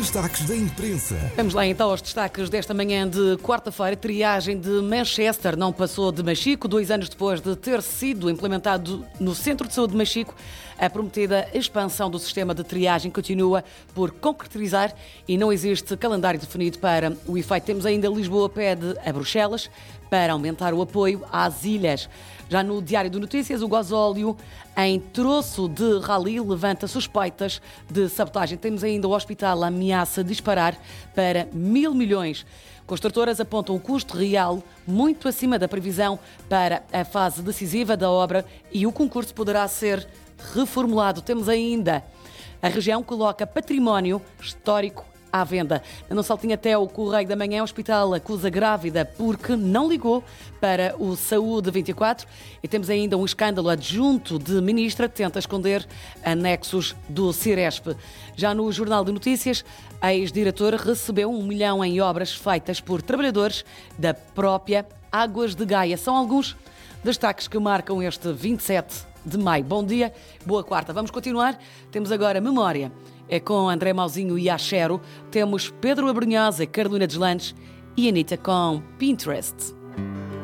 destaques da imprensa. Vamos lá então aos destaques desta manhã de quarta-feira. Triagem de Manchester não passou de Machico. 2 anos depois de ter sido implementado no Centro de Saúde de Machico, a prometida expansão do sistema de triagem continua por concretizar e não existe calendário definido para o efeito. Temos ainda Lisboa pede a Bruxelas para aumentar o apoio às ilhas. Já no Diário de Notícias, o gasóleo em troço de rally levanta suspeitas de sabotagem. Temos ainda o hospital a ameaça disparar para 1.000 milhões. Construtoras apontam um custo real muito acima da previsão para a fase decisiva da obra e o concurso poderá ser reformulado. Temos ainda a região coloca património histórico à venda. No Saltinho até o Correio da Manhã, o hospital acusa grávida porque não ligou para o Saúde 24 e temos ainda um escândalo adjunto de ministra que tenta esconder anexos do Ciresp. Já no Jornal de Notícias, a ex-diretora recebeu 1 milhão em obras feitas por trabalhadores da própria Águas de Gaia. São alguns destaques que marcam este 27 de maio. Bom dia, boa quarta. Vamos continuar. Temos agora Memória. É com André Mauzinho e Axero. Temos Pedro Abrunhosa, Carolina Deslandes e Anitta com Pinterest.